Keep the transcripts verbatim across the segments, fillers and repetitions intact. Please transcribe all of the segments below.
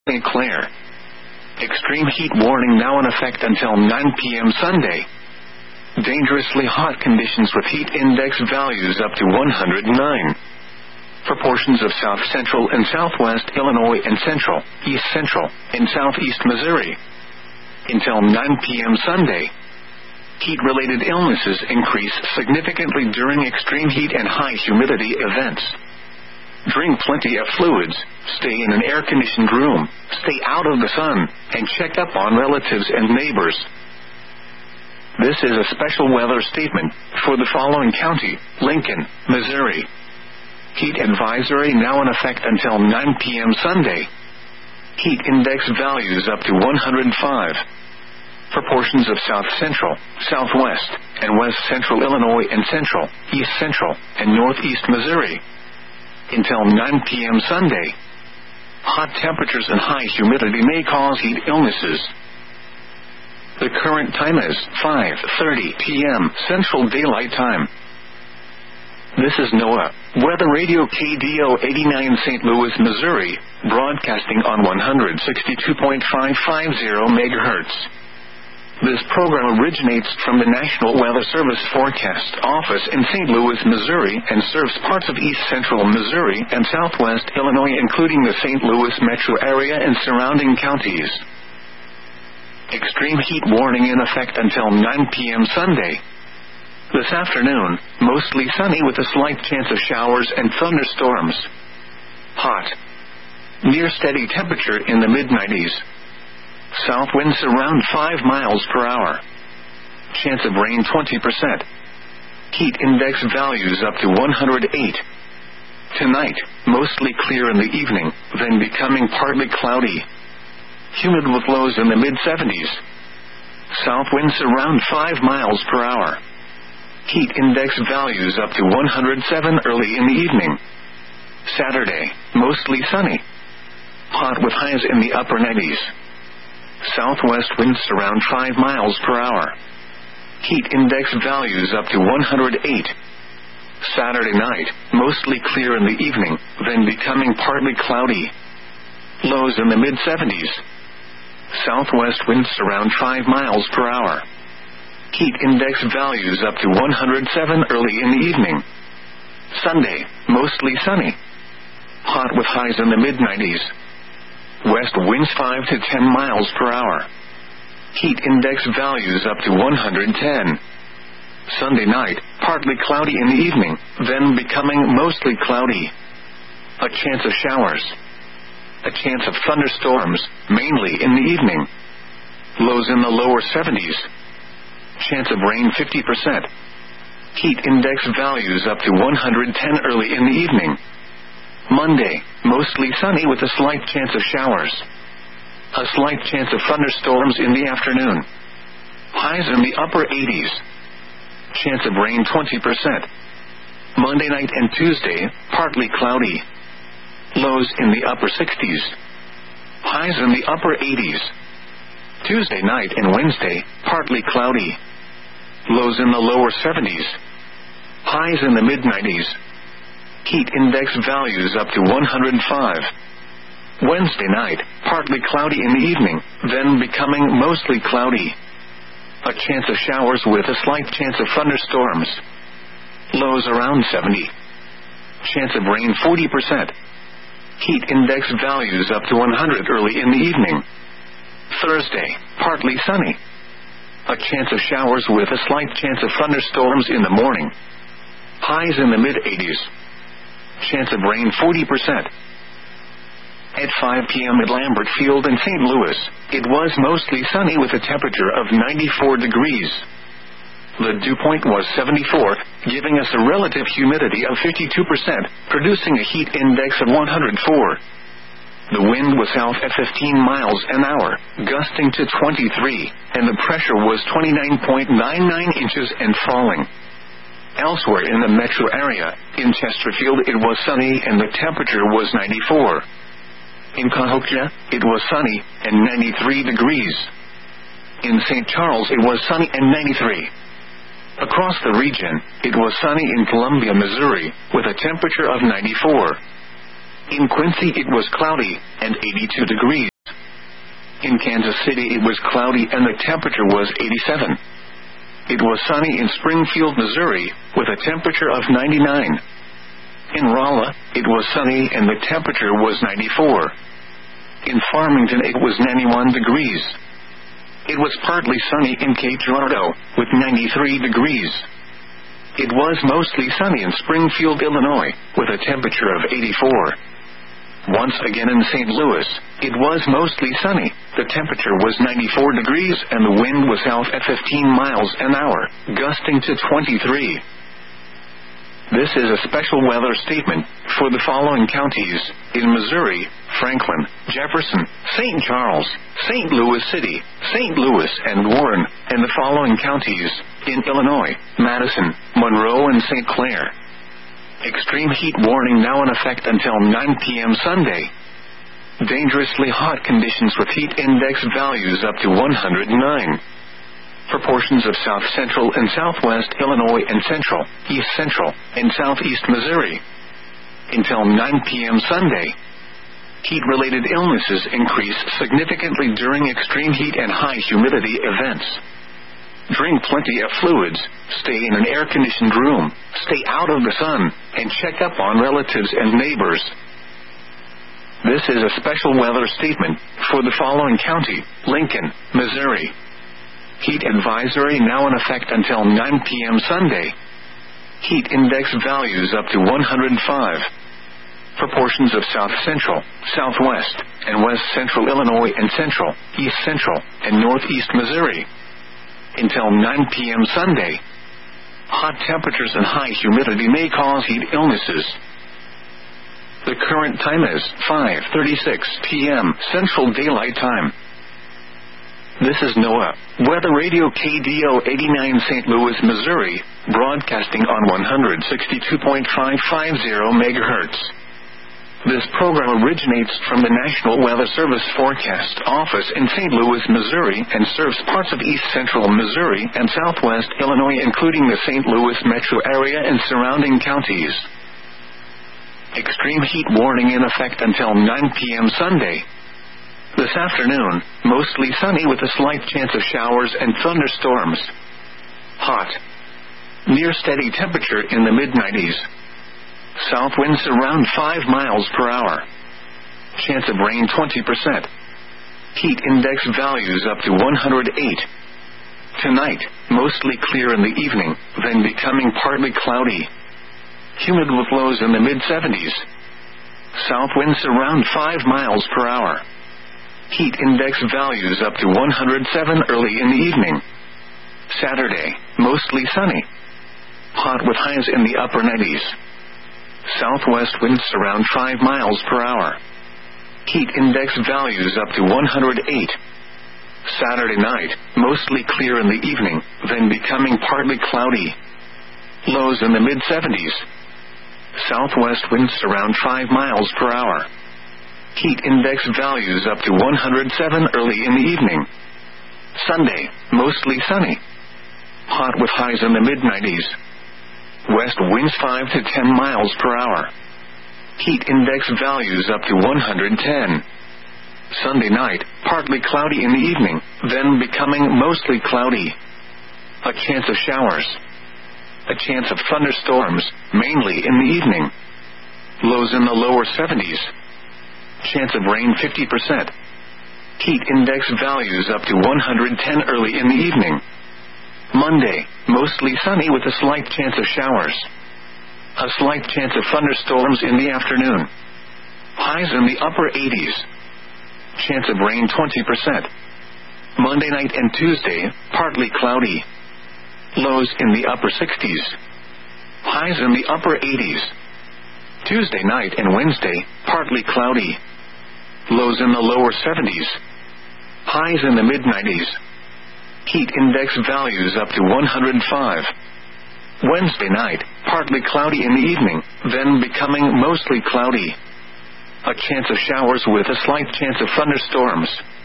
Saint Clair. Extreme heat warning now in effect until nine p.m. Sunday. Dangerously hot conditions with heat index values up to one hundred nine. For portions of south central and southwest Illinois and central, east central, and southeast Missouri. Until nine p.m. Sunday. Heat-related illnesses increase significantly during extreme heat and high humidity events. Drink plenty of fluids, stay in an air-conditioned room, stay out of the sun, and check up on relatives and neighbors. This is a special weather statement for the following county: Lincoln, Missouri. Heat advisory now in effect until nine p.m. Sunday. Heat index values up to one hundred five. For portions of south central, southwest, and west central Illinois and central, east central, and northeast Missouri. Until nine p.m. Sunday. Hot temperatures and high humidity may cause heat illnesses. The current time is five thirty p.m. Central Daylight Time. This is NOAA Weather Radio K D O eighty-nine Saint Louis, Missouri, broadcasting on one sixty-two point five five zero megahertz. This program originates from the National Weather Service Forecast Office in Saint Louis, Missouri, and serves parts of east central Missouri and southwest Illinois, including the Saint Louis metro area and surrounding counties. Extreme heat warning in effect until nine p.m. Sunday. This afternoon, mostly sunny with a slight chance of showers and thunderstorms. Hot. Near steady temperature in the mid nineties. South winds around five miles per hour. Chance of rain twenty percent. Heat index values up to one hundred eight. Tonight, mostly clear in the evening, then becoming partly cloudy. Humid with lows in the mid seventies. South winds around five miles per hour. Heat index values up to one hundred seven early in the evening. Saturday, mostly sunny. Hot with highs in the upper nineties. Southwest winds around five miles per hour. Heat index values up to one hundred eight. Saturday night, mostly clear in the evening, then becoming partly cloudy. Lows in the mid seventies. Southwest winds around five miles per hour. Heat index values up to one hundred seven early in the evening. Sunday, mostly sunny. Hot with highs in the mid nineties. West winds five to ten miles per hour. Heat index values up to one hundred ten. Sunday night, partly cloudy in the evening, then becoming mostly cloudy. A chance of showers. A chance of thunderstorms, mainly in the evening. Lows in the lower seventies. Chance of rain fifty percent. Heat index values up to one hundred ten early in the evening. Monday, mostly sunny with a slight chance of showers. A slight chance of thunderstorms in the afternoon. Highs in the upper eighties. Chance of rain twenty percent. Monday night and Tuesday, partly cloudy. Lows in the upper sixties. Highs in the upper eighties. Tuesday night and Wednesday, partly cloudy. Lows in the lower seventies. Highs in the mid nineties. Heat index values up to one hundred five. Wednesday night, partly cloudy in the evening, then becoming mostly cloudy. A chance of showers with a slight chance of thunderstorms. Lows around seventy. Chance of rain forty percent. Heat index values up to one hundred early in the evening. Thursday, partly sunny. A chance of showers with a slight chance of thunderstorms in the morning. Highs in the mid eighties. Chance of rain forty percent. At five p.m. at Lambert Field in Saint Louis, it was mostly sunny with a temperature of ninety-four degrees. The dew point was seventy-four, giving us a relative humidity of fifty-two percent, producing a heat index of one hundred four. The wind was south at fifteen miles an hour, gusting to twenty-three, and the pressure was twenty-nine point nine nine inches and falling. Elsewhere in the metro area, in Chesterfield it was sunny and the temperature was ninety-four. In Cahokia, it was sunny and ninety-three degrees. In Saint Charles it was sunny and ninety-three. Across the region, it was sunny in Columbia, Missouri, with a temperature of ninety-four. In Quincy it was cloudy and eighty-two degrees. In Kansas City it was cloudy and the temperature was eighty-seven. It was sunny in Springfield, Missouri, with a temperature of ninety-nine. In Rolla, it was sunny and the temperature was ninety-four. In Farmington it was ninety-one degrees. It was partly sunny in Cape Girardeau, with ninety-three degrees. It was mostly sunny in Springfield, Illinois, with a temperature of eighty-four. Once again in Saint Louis, it was mostly sunny. The temperature was ninety-four degrees and the wind was south at fifteen miles an hour, gusting to twenty-three. This is a special weather statement for the following counties in Missouri: Franklin, Jefferson, Saint Charles, Saint Louis City, Saint Louis, and Warren, and the following counties in Illinois: Madison, Monroe, and Saint Clair. Extreme heat warning now in effect until nine p.m. Sunday. Dangerously hot conditions with heat index values up to one hundred nine. For portions of south central and southwest Illinois and central, east central, and southeast Missouri. Until nine p.m. Sunday. Heat-related illnesses increase significantly during extreme heat and high humidity events. Drink plenty of fluids, stay in an air-conditioned room, stay out of the sun, and check up on relatives and neighbors. This is a special weather statement for the following county: Lincoln, Missouri. Heat advisory now in effect until nine p.m. Sunday. Heat index values up to one hundred five. For portions of south central, southwest, and west central Illinois and central, east central, and northeast Missouri. Until nine p.m. Sunday. Hot temperatures and high humidity may cause heat illnesses. The current time is five thirty-six p.m. Central Daylight Time. This is NOAA Weather Radio K D O eighty-nine Saint Louis, Missouri, broadcasting on one sixty-two point five five zero megahertz. This program originates from the National Weather Service Forecast Office in Saint Louis, Missouri, and serves parts of east central Missouri and southwest Illinois, including the Saint Louis metro area and surrounding counties. Extreme heat warning in effect until nine p.m. Sunday. This afternoon, mostly sunny with a slight chance of showers and thunderstorms. Hot. Near steady temperature in the mid nineties. South winds around five miles per hour. Chance of rain twenty percent. Heat index values up to one hundred eight. Tonight, mostly clear in the evening, then becoming partly cloudy. Humid with lows in the mid seventies. South winds around five miles per hour. Heat index values up to one hundred seven early in the evening. Saturday, mostly sunny. Hot with highs in the upper nineties. Southwest winds around five miles per hour. Heat index values up to one hundred eight. Saturday night, mostly clear in the evening, then becoming partly cloudy. Lows in the mid seventies. Southwest winds around five miles per hour. Heat index values up to one hundred seven early in the evening. Sunday, mostly sunny. Hot with highs in the mid nineties. West winds five to ten miles per hour. Heat index values up to one hundred ten. Sunday night, partly cloudy in the evening, then becoming mostly cloudy. A chance of showers. A chance of thunderstorms, mainly in the evening. Lows in the lower seventies. Chance of rain fifty percent. Heat index values up to one hundred ten early in the evening. Monday, mostly sunny with a slight chance of showers. A slight chance of thunderstorms in the afternoon. Highs in the upper eighties. Chance of rain twenty percent. Monday night and Tuesday, partly cloudy. Lows in the upper sixties. Highs in the upper eighties. Tuesday night and Wednesday, partly cloudy. Lows in the lower seventies. Highs in the mid nineties. Heat index values up to one hundred five. Wednesday night, partly cloudy in the evening, then becoming mostly cloudy. A chance of showers with a slight chance of thunderstorms.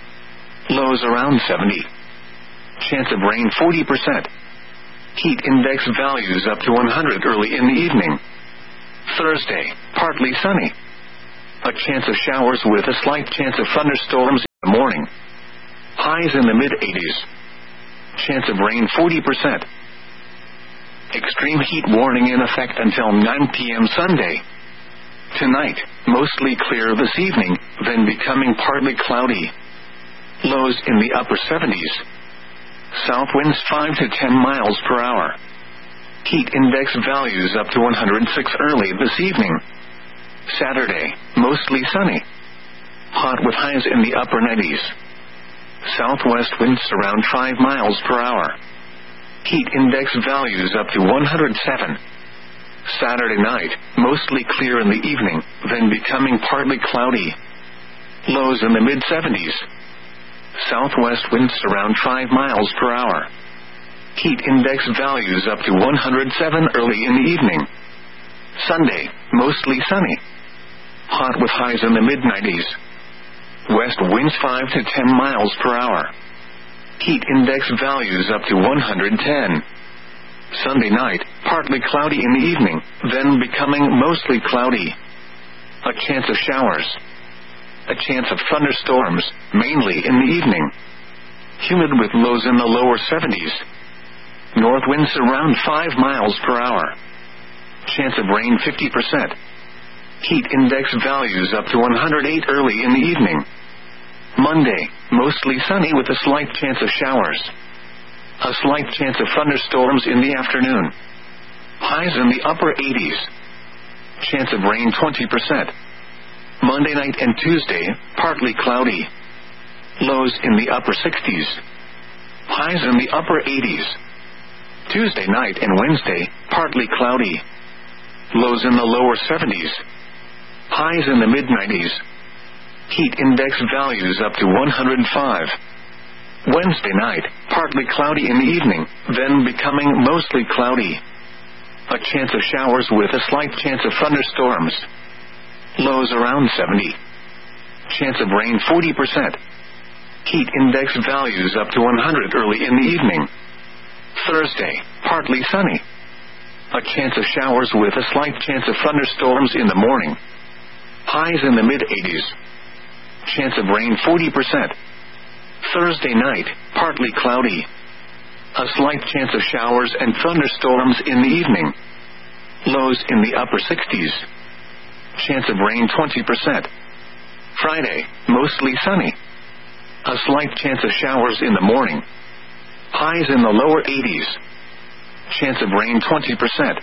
Lows around seventy. Chance of rain forty percent. Heat index values up to one hundred early in the evening. Thursday, partly sunny. A chance of showers with a slight chance of thunderstorms in the morning. highs in the mid eighties. Chance of rain forty percent. Extreme heat warning in effect until nine p.m. Sunday. Tonight, mostly clear this evening, then becoming partly cloudy. Lows in the upper seventies. South winds five to ten miles per hour. Heat index values up to one hundred six early this evening. Saturday, mostly sunny. Hot with highs in the upper nineties. Southwest winds around five miles per hour. Heat index values up to one hundred seven. Saturday night, mostly clear in the evening, then becoming partly cloudy. Lows in the mid seventies. Southwest winds around five miles per hour. Heat index values up to one hundred seven early in the evening. Sunday, mostly sunny. Hot with highs in the mid nineties. West winds five to ten miles per hour. Heat index values up to one hundred ten. Sunday night, partly cloudy in the evening, then becoming mostly cloudy. A chance of showers. A chance of thunderstorms, mainly in the evening. Humid with lows in the lower seventies. North winds around five miles per hour. Chance of rain fifty percent. Heat index values up to one hundred eight early in the evening. Monday, mostly sunny with a slight chance of showers. A slight chance of thunderstorms in the afternoon. Highs in the upper eighties. Chance of rain twenty percent. Monday night and Tuesday, partly cloudy. Lows in the upper sixties. Highs in the upper eighties. Tuesday night and Wednesday, partly cloudy. Lows in the lower seventies. Highs in the mid nineties. Heat index values up to one hundred five. Wednesday night, partly cloudy in the evening, then becoming mostly cloudy. A chance of showers with a slight chance of thunderstorms. Lows around seventy. Chance of rain forty percent. Heat index values up to one hundred early in the evening. Thursday, partly sunny. A chance of showers with a slight chance of thunderstorms in the morning. Highs in the mid eighties. Chance of rain forty percent. Thursday night, partly cloudy. A slight chance of showers and thunderstorms in the evening. Lows in the upper sixties. Chance of rain twenty percent. Friday, mostly sunny. A slight chance of showers in the morning. Highs in the lower eighties. Chance of rain twenty percent.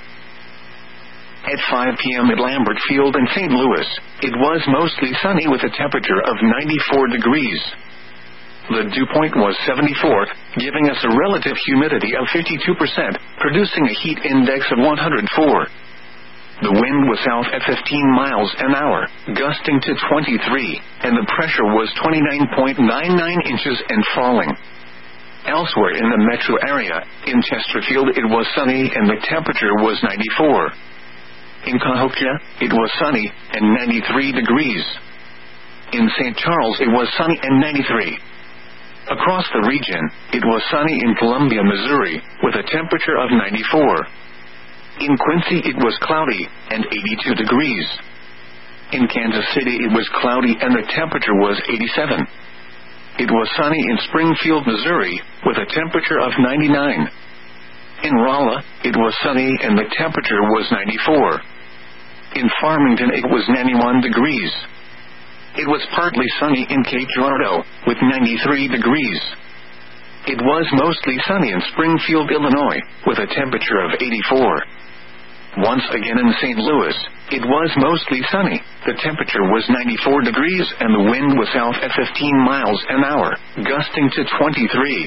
At five p.m. at Lambert Field in Saint Louis, it was mostly sunny with a temperature of ninety-four degrees. The dew point was seventy-four, giving us a relative humidity of fifty-two percent, producing a heat index of one hundred four. The wind was south at fifteen miles an hour, gusting to twenty-three, and the pressure was twenty-nine point nine nine inches and falling. Elsewhere in the metro area, in Chesterfield it was sunny and the temperature was ninety-four. In Cahokia, it was sunny and ninety-three degrees. In Saint Charles it was sunny and ninety-three. Across the region, it was sunny in Columbia, Missouri, with a temperature of ninety-four. In Quincy it was cloudy and eighty-two degrees. In Kansas City it was cloudy and the temperature was eighty-seven. It was sunny in Springfield, Missouri, with a temperature of ninety-nine. In Rolla, it was sunny and the temperature was ninety-four. In Farmington it was ninety-one degrees. It was partly sunny in Cape Girardeau, with ninety-three degrees. It was mostly sunny in Springfield, Illinois, with a temperature of eighty-four. Once again in Saint Louis, it was mostly sunny. The temperature was ninety-four degrees and the wind was south at fifteen miles an hour, gusting to twenty-three.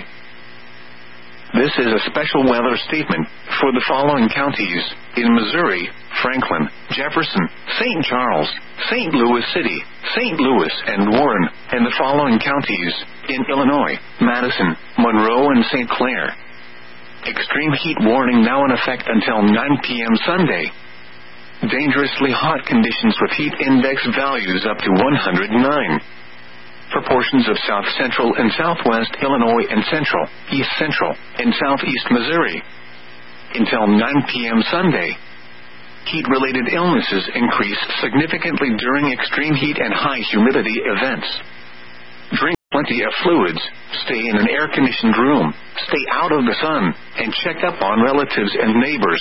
This is a special weather statement for the following counties: in Missouri, Franklin, Jefferson, Saint Charles, Saint Louis City, Saint Louis, and Warren, and the following counties: in Illinois, Madison, Monroe, and Saint Clair. Extreme heat warning now in effect until nine p.m. Sunday. Dangerously hot conditions with heat index values up to one hundred nine. For portions of south central and southwest Illinois and central, east central, and southeast Missouri. Until nine p.m. Sunday. Heat-related illnesses increase significantly during extreme heat and high humidity events. Drink plenty of fluids, stay in an air-conditioned room, stay out of the sun, and check up on relatives and neighbors.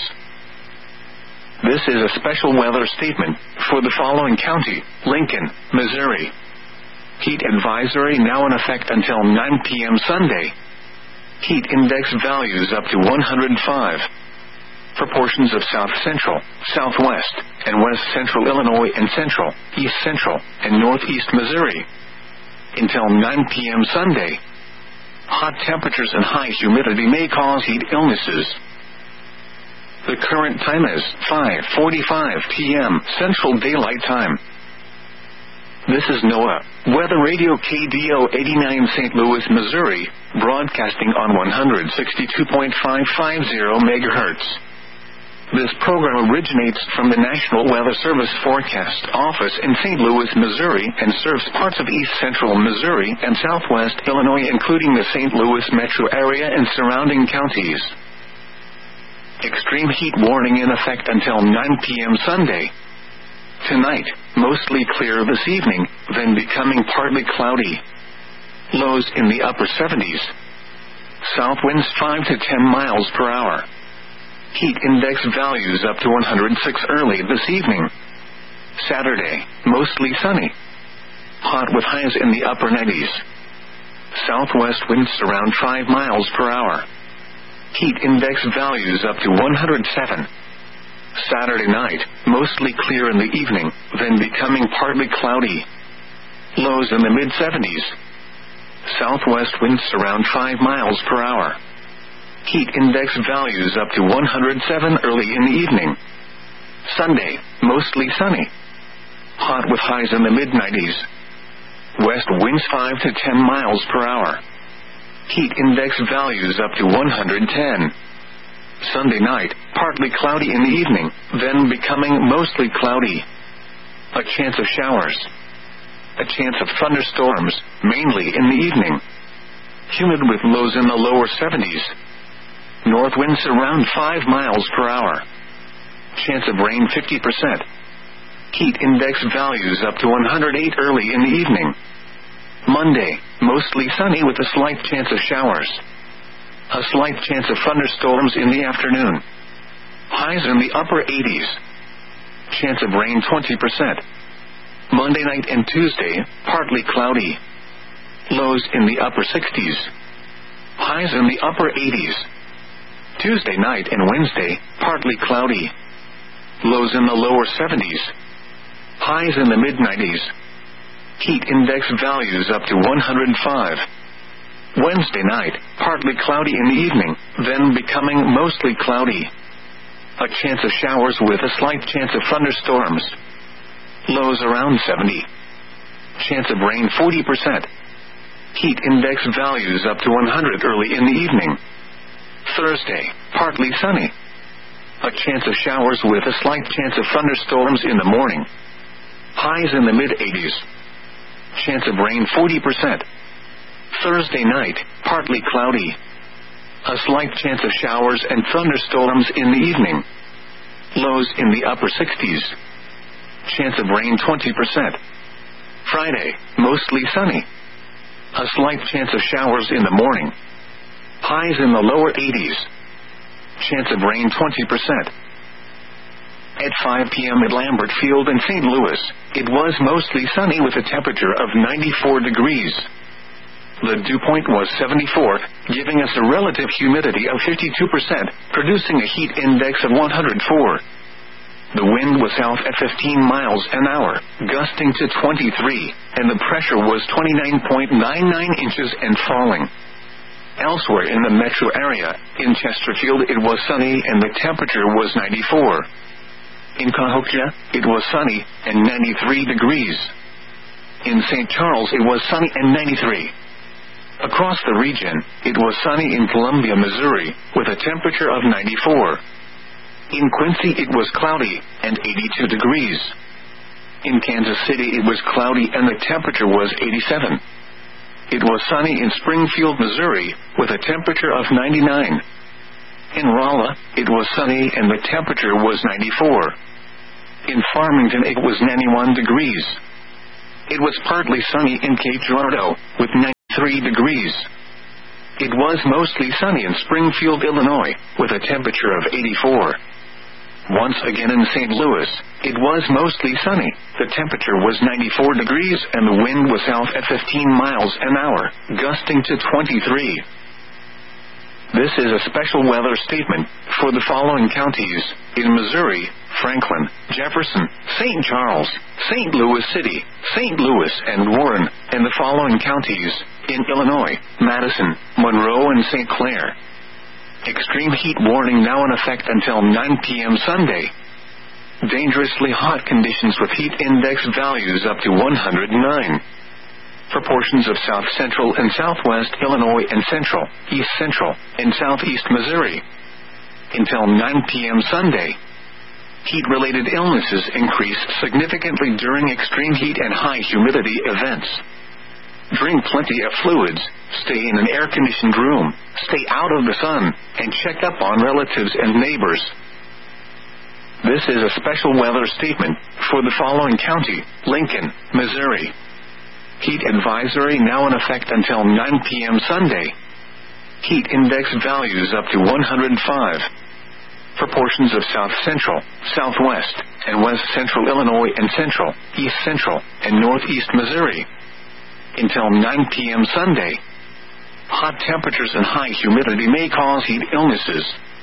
This is a special weather statement for the following county: Lincoln, Missouri. Heat advisory now in effect until nine p.m. Sunday. Heat index values up to one hundred five. For portions of South Central, Southwest, and West Central Illinois and Central, East Central, and Northeast Missouri. Until nine p.m. Sunday. Hot temperatures and high humidity may cause heat illnesses. The current time is five forty-five p.m. Central Daylight Time. This is NOAA Weather Radio K D O eighty-nine Saint Louis, Missouri, broadcasting on one sixty-two point five five zero megahertz. This program originates from the National Weather Service Forecast Office in Saint Louis, Missouri, and serves parts of East Central Missouri and Southwest Illinois, including the Saint Louis metro area and surrounding counties. Extreme heat warning in effect until nine p.m. Sunday. Tonight, mostly clear this evening, then becoming partly cloudy. Lows in the upper seventies. South winds five to ten miles per hour. Heat index values up to one hundred six early this evening. Saturday, mostly sunny. Hot with highs in the upper nineties. Southwest winds around five miles per hour. Heat index values up to one hundred seven. Saturday night, mostly clear in the evening, then becoming partly cloudy. Lows in the mid seventies. Southwest winds around five miles per hour. Heat index values up to one hundred seven early in the evening. Sunday, mostly sunny. Hot with highs in the mid nineties. West winds five to ten miles per hour. Heat index values up to one hundred ten. Sunday night, partly cloudy in the evening, then becoming mostly cloudy. A chance of showers. A chance of thunderstorms, mainly in the evening. Humid with lows in the lower seventies. North winds around five miles per hour. Chance of rain fifty percent. Heat index values up to one hundred eight early in the evening. Monday, mostly sunny with a slight chance of showers. A slight chance of thunderstorms in the afternoon. Highs in the upper eighties. Chance of rain twenty percent. Monday night and Tuesday, partly cloudy. Lows in the upper sixties. Highs in the upper eighties. Tuesday night and Wednesday, partly cloudy. Lows in the lower seventies. Highs in the mid nineties. Heat index values up to one hundred five. Wednesday night, partly cloudy in the evening, then becoming mostly cloudy. A chance of showers with a slight chance of thunderstorms. Lows around seventy. Chance of rain forty percent. Heat index values up to one hundred early in the evening. Thursday, partly sunny. A chance of showers with a slight chance of thunderstorms in the morning. Highs in the mid eighties. Chance of rain forty percent. Thursday night, partly cloudy. A slight chance of showers and thunderstorms in the evening. Lows in the upper sixties. Chance of rain twenty percent. Friday, mostly sunny. A slight chance of showers in the morning. Highs in the lower eighties. Chance of rain twenty percent. At five p.m. at Lambert Field in Saint Louis, it was mostly sunny with a temperature of ninety-four degrees. The dew point was seventy-four, giving us a relative humidity of fifty-two percent, producing a heat index of one hundred four. The wind was south at fifteen miles an hour, gusting to twenty-three, and the pressure was twenty-nine point nine nine inches and falling. Elsewhere in the metro area, in Chesterfield it was sunny and the temperature was ninety-four. In Cahokia, it was sunny and ninety-three degrees. In Saint Charles it was sunny and ninety-three. Across the region, it was sunny in Columbia, Missouri, with a temperature of ninety-four. In Quincy it was cloudy and eighty-two degrees. In Kansas City it was cloudy and the temperature was eighty-seven. It was sunny in Springfield, Missouri, with a temperature of ninety-nine. In Rolla, it was sunny and the temperature was ninety-four. In Farmington it was ninety-one degrees. It was partly sunny in Cape Girardeau, with ninety eighty-three degrees. It was mostly sunny in Springfield, Illinois, with a temperature of eighty-four. Once again in Saint Louis, it was mostly sunny. The temperature was ninety-four degrees and the wind was south at fifteen miles an hour, gusting to twenty-three. This is a special weather statement for the following counties in Missouri: Franklin, Jefferson, Saint Charles, Saint Louis City, Saint Louis, and Warren, and the following counties in Illinois: Madison, Monroe, and Saint Clair. Extreme heat warning now in effect until nine p.m. Sunday. Dangerously hot conditions with heat index values up to one hundred nine. For portions of south central and southwest Illinois and central, east central, and southeast Missouri. Until nine p.m. Sunday. Heat-related illnesses increase significantly during extreme heat and high humidity events. Drink plenty of fluids, stay in an air-conditioned room, stay out of the sun, and check up on relatives and neighbors. This is a special weather statement for the following county: Lincoln, Missouri. Heat advisory now in effect until nine p.m. Sunday. Heat index values up to one hundred five. For portions of south central, southwest, and west central Illinois and central, east central, and northeast Missouri. Until nine p.m. Sunday. Hot temperatures and high humidity may cause heat illnesses.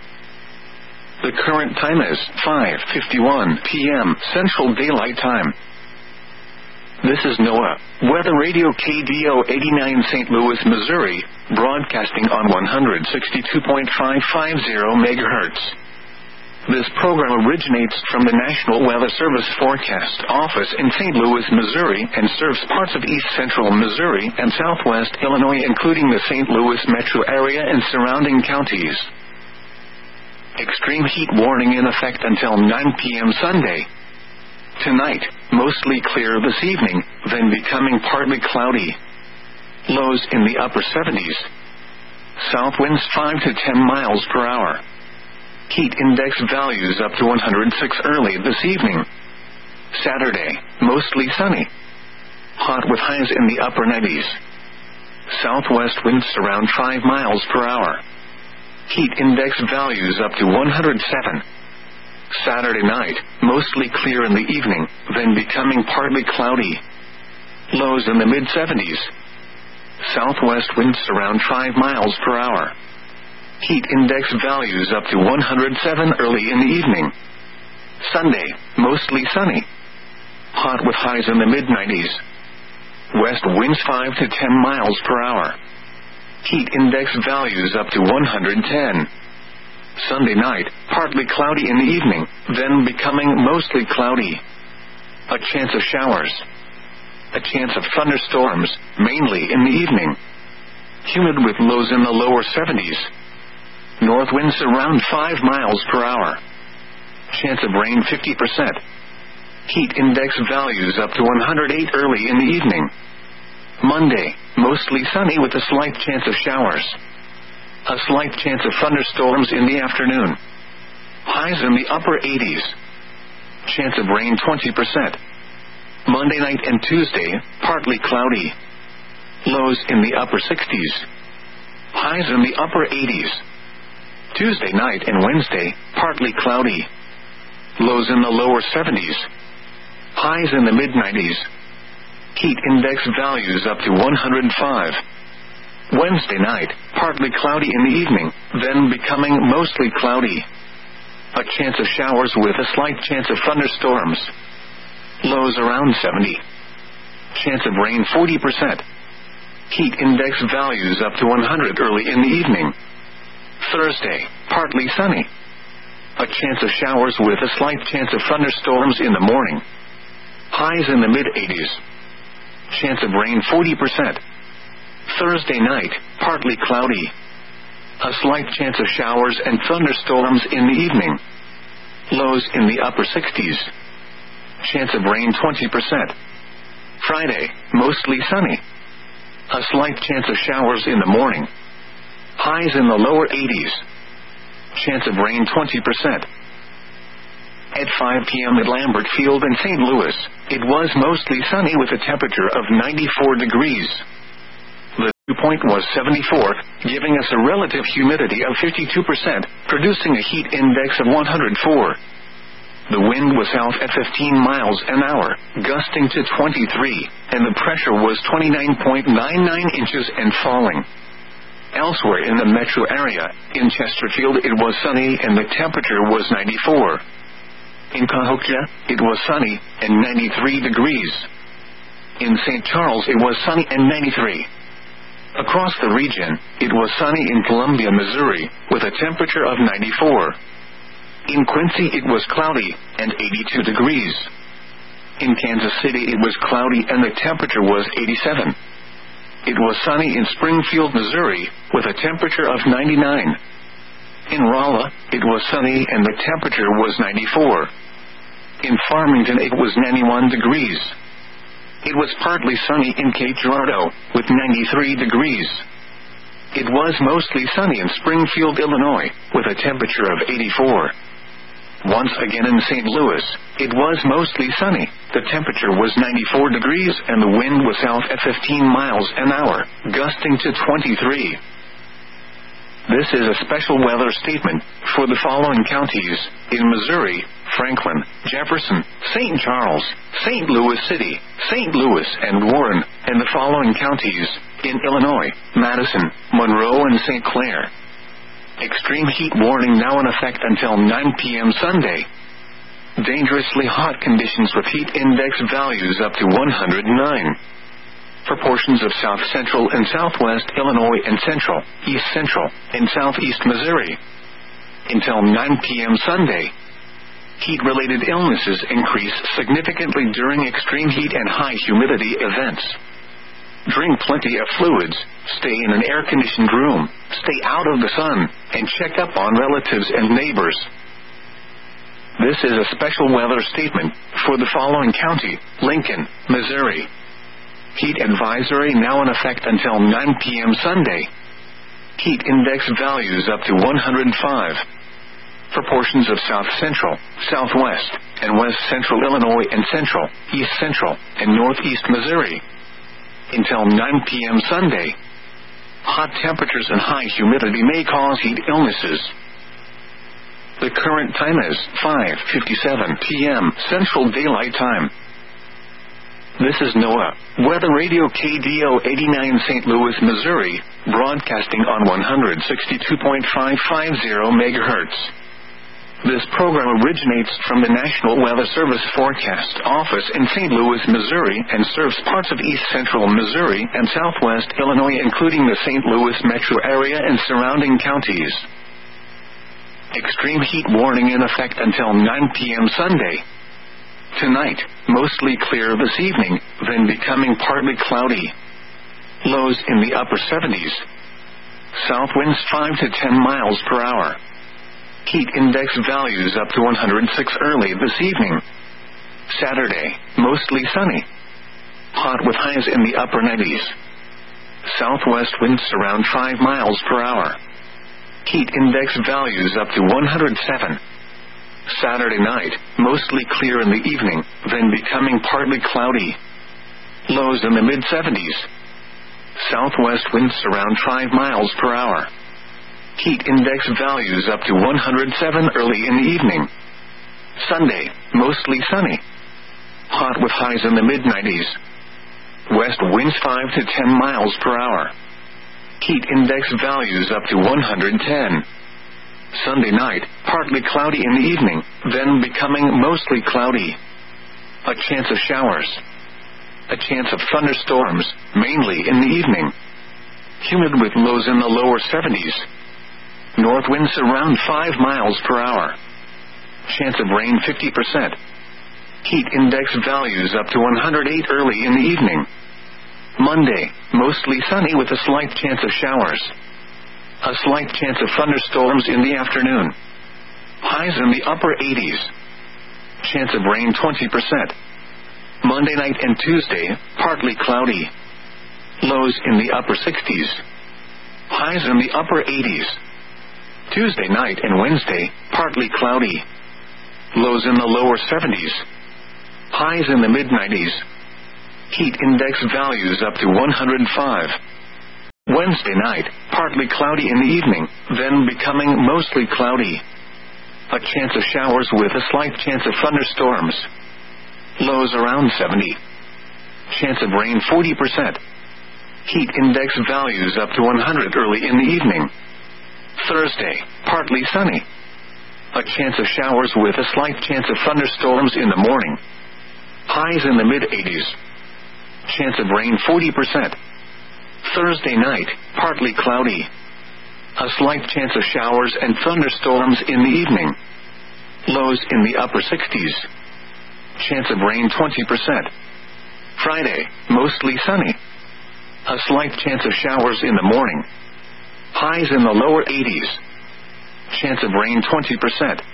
The current time is five fifty-one p.m. Central Daylight Time. This is NOAA Weather Radio K D O eighty-nine Saint Louis, Missouri, broadcasting on one sixty-two point five five zero megahertz. This program originates from the National Weather Service Forecast Office in Saint Louis, Missouri, and serves parts of east central Missouri and southwest Illinois, including the Saint Louis metro area and surrounding counties. Extreme heat warning in effect until nine p.m. Sunday. Tonight, mostly clear this evening, then becoming partly cloudy. Lows in the upper seventies. South winds five to ten miles per hour. Heat index values up to one hundred six early this evening. Saturday, mostly sunny. Hot with highs in the upper nineties. Southwest winds around five miles per hour. Heat index values up to one hundred seven. Saturday night, mostly clear in the evening, then becoming partly cloudy. Lows in the mid seventies. Southwest winds around five miles per hour. Heat index values up to one hundred seven early in the evening. Sunday, mostly sunny. Hot with highs in the mid nineties. West winds five to ten miles per hour. Heat index values up to one hundred ten. Sunday night, partly cloudy in the evening, then becoming mostly cloudy. A chance of showers. A chance of thunderstorms, mainly in the evening. Humid with lows in the lower seventies. North winds around five miles per hour. Chance of rain fifty percent. Heat index values up to one hundred eight early in the evening. Monday, mostly sunny with a slight chance of showers. A slight chance of thunderstorms in the afternoon. Highs in the upper eighties. Chance of rain twenty percent. Monday night and Tuesday, partly cloudy. Lows in the upper sixties. Highs in the upper eighties. Tuesday night and Wednesday, partly cloudy. Lows in the lower seventies. Highs in the mid nineties. Heat index values up to one hundred five. Wednesday night, partly cloudy in the evening, then becoming mostly cloudy. A chance of showers with a slight chance of thunderstorms. Lows around seventy. Chance of rain forty percent. Heat index values up to one hundred early in the evening. Thursday, partly sunny. A chance of showers with a slight chance of thunderstorms in the morning. Highs in the mid eighties. Chance of rain forty percent. Thursday night, partly cloudy. A slight chance of showers and thunderstorms in the evening. Lows in the upper sixties. Chance of rain twenty percent. Friday, mostly sunny. A slight chance of showers in the morning. Highs in the lower eighties. Chance of rain twenty percent. At five p.m. at Lambert Field in Saint Louis, it was mostly sunny with a temperature of ninety-four degrees. The dew point was seventy-four, giving us a relative humidity of fifty-two percent, producing a heat index of one hundred four. The wind was south at fifteen miles an hour, gusting to twenty-three, and the pressure was twenty-nine point nine nine inches and falling. Elsewhere in the metro area, in Chesterfield it was sunny and the temperature was ninety-four. In Cahokia, it was sunny and ninety-three degrees. In Saint Charles it was sunny and ninety-three. Across the region, it was sunny in Columbia, Missouri, with a temperature of ninety-four. In Quincy it was cloudy and eighty-two degrees. In Kansas City it was cloudy and the temperature was eighty-seven. It was sunny in Springfield, Missouri, with a temperature of ninety-nine. In Rolla, it was sunny and the temperature was ninety-four. In Farmington it was ninety-one degrees. It was partly sunny in Cape Girardeau, with ninety-three degrees. It was mostly sunny in Springfield, Illinois, with a temperature of eighty-four. Once again in Saint Louis, it was mostly sunny. The temperature was ninety-four degrees and the wind was south at fifteen miles an hour, gusting to twenty-three. This is a special weather statement for the following counties: in Missouri, Franklin, Jefferson, Saint Charles, Saint Louis City, Saint Louis and Warren, and the following counties: in Illinois, Madison, Monroe and Saint Clair. Extreme heat warning now in effect until nine p.m. Sunday. Dangerously hot conditions with heat index values up to one hundred nine. For portions of south central and southwest Illinois and central, east central, and southeast Missouri. Until nine p.m. Sunday. Heat-related illnesses increase significantly during extreme heat and high humidity events. Drink plenty of fluids, stay in an air-conditioned room, stay out of the sun, and check up on relatives and neighbors. This is a special weather statement for the following county: Lincoln, Missouri. Heat advisory now in effect until nine p.m. Sunday. Heat index values up to one hundred five. For portions of south central, southwest, and west central Illinois and central, east central, and northeast Missouri. Until nine p.m. Sunday. Hot temperatures and high humidity may cause heat illnesses. The current time is five fifty-seven p.m. Central Daylight Time. This is NOAA Weather Radio K D O eighty-nine Saint Louis, Missouri, broadcasting on one sixty-two point five five zero megahertz. This program originates from the National Weather Service Forecast Office in Saint Louis, Missouri, and serves parts of east central Missouri and southwest Illinois, including the Saint Louis metro area and surrounding counties. Extreme heat warning in effect until nine p.m. Sunday. Tonight, mostly clear this evening, then becoming partly cloudy. Lows in the upper seventies. South winds five to ten miles per hour. Heat index values up to one hundred six early this evening. Saturday, mostly sunny. Hot with highs in the upper nineties. Southwest winds around five miles per hour. Heat index values up to one hundred seven. Saturday night, mostly clear in the evening, then becoming partly cloudy. Lows in the mid seventies. Southwest winds around five miles per hour. Heat index values up to one hundred seven early in the evening. Sunday, mostly sunny. Hot with highs in the mid nineties. West winds five to ten miles per hour. Heat index values up to one hundred ten. Sunday night, partly cloudy in the evening, then becoming mostly cloudy. A chance of showers. A chance of thunderstorms, mainly in the evening. Humid with lows in the lower seventies. North winds around five miles per hour. Chance of rain fifty percent. Heat index values up to one hundred eight early in the evening. Monday, mostly sunny with a slight chance of showers. A slight chance of thunderstorms in the afternoon. Highs in the upper eighties. Chance of rain twenty percent. Monday night and Tuesday, partly cloudy. Lows in the upper sixties. Highs in the upper eighties. Tuesday night and Wednesday, partly cloudy. Lows in the lower seventies. Highs in the mid nineties. Heat index values up to one hundred five. Wednesday night, partly cloudy in the evening, then becoming mostly cloudy. A chance of showers with a slight chance of thunderstorms. Lows around seventy. Chance of rain forty percent. Heat index values up to one hundred early in the evening. Thursday, partly sunny. A chance of showers with a slight chance of thunderstorms in the morning. Highs in the mid-eighties. Chance of rain forty percent. Thursday night, partly cloudy. A slight chance of showers and thunderstorms in the evening. Lows in the upper sixties. Chance of rain twenty percent. Friday, mostly sunny. A slight chance of showers in the morning. Highs in the lower eighties. Chance of rain twenty percent.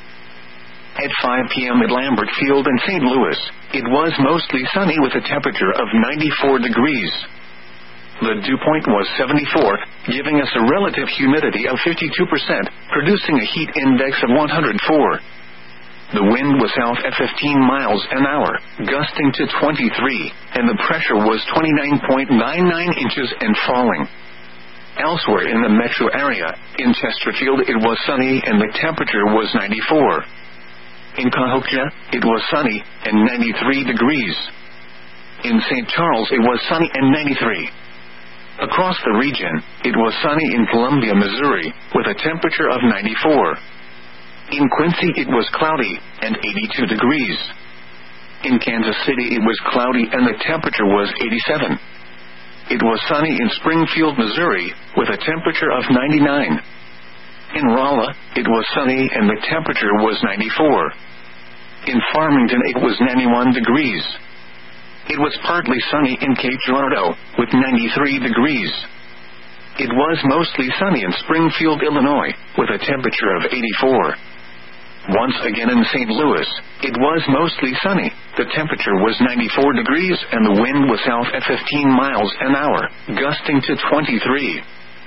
At five p.m. at Lambert Field in Saint Louis, it was mostly sunny with a temperature of ninety-four degrees. The dew point was seventy-four, giving us a relative humidity of fifty-two percent, producing a heat index of one hundred four. The wind was south at fifteen miles an hour, gusting to twenty-three, and the pressure was twenty-nine point nine nine inches and falling. Elsewhere in the metro area, in Chesterfield it was sunny and the temperature was ninety-four. In Cahokia, it was sunny and ninety-three degrees. In Saint Charles it was sunny and ninety-three. Across the region, it was sunny in Columbia, Missouri, with a temperature of ninety-four. In Quincy it was cloudy, and eighty-two degrees. In Kansas City it was cloudy and the temperature was eighty-seven. It was sunny in Springfield, Missouri, with a temperature of ninety-nine. In Rolla, it was sunny and the temperature was ninety-four. In Farmington it was ninety-one degrees. It was partly sunny in Cape Girardeau, with ninety-three degrees. It was mostly sunny in Springfield, Illinois, with a temperature of eighty-four. Once again in Saint Louis, it was mostly sunny. The temperature was ninety-four degrees and the wind was south at fifteen miles an hour, gusting to twenty-three.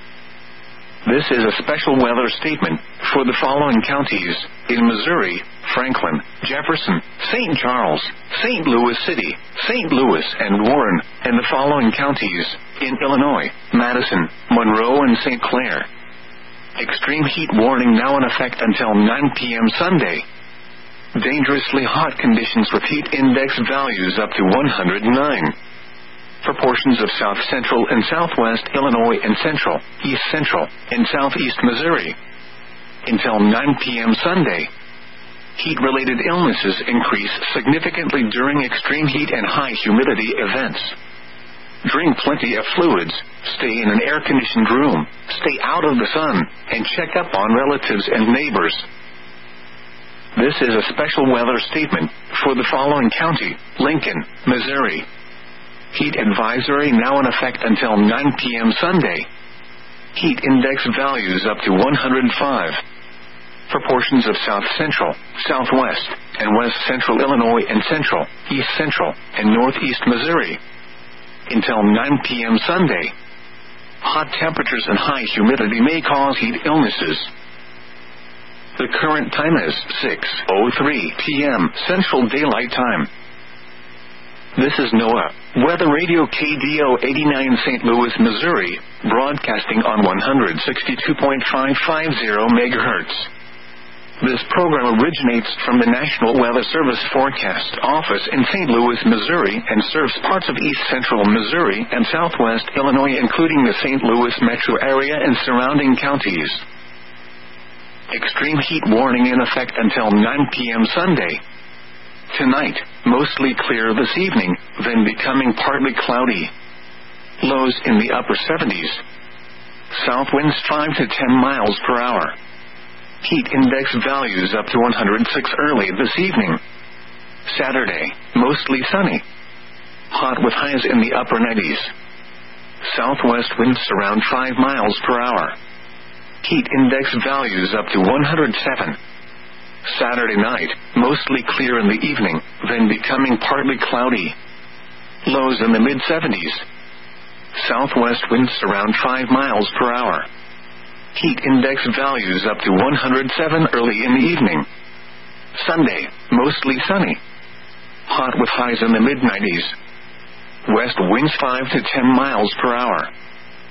This is a special weather statement for the following counties: in Missouri, Franklin, Jefferson, Saint Charles, Saint Louis City, Saint Louis and Warren, and the following counties: in Illinois, Madison, Monroe and Saint Clair. Extreme heat warning now in effect until nine p.m. Sunday. Dangerously hot conditions with heat index values up to one hundred nine. For portions of south central and southwest Illinois and central, east central, and southeast Missouri. Until nine p.m. Sunday. Heat-related illnesses increase significantly during extreme heat and high humidity events. Drink plenty of fluids, stay in an air-conditioned room, stay out of the sun, and check up on relatives and neighbors. This is a special weather statement for the following county: Lincoln, Missouri. Heat advisory now in effect until nine p.m. Sunday. Heat index values up to one hundred five. For portions of south central, southwest, and west central Illinois and central, east central, and northeast Missouri. Until nine p.m. Sunday. Hot temperatures and high humidity may cause heat illnesses. The current time is six oh three p.m. Central Daylight Time. This is NOAA Weather Radio K D O eighty-nine Saint Louis, Missouri, broadcasting on one sixty-two point five five zero megahertz. This program originates from the National Weather Service Forecast Office in Saint Louis, Missouri, and serves parts of east central Missouri and southwest Illinois, including the Saint Louis metro area and surrounding counties. Extreme heat warning in effect until nine p.m. Sunday. Tonight, mostly clear this evening, then becoming partly cloudy. Lows in the upper seventies. South winds five to ten miles per hour. Heat index values up to one hundred six early this evening. Saturday, mostly sunny. Hot with highs in the upper nineties. Southwest winds around five miles per hour. Heat index values up to one hundred seven. Saturday night, mostly clear in the evening, then becoming partly cloudy. Lows in the mid seventies. Southwest winds around five miles per hour. Heat index values up to one hundred seven early in the evening. Sunday, mostly sunny. Hot with highs in the mid nineties. West winds five to ten miles per hour.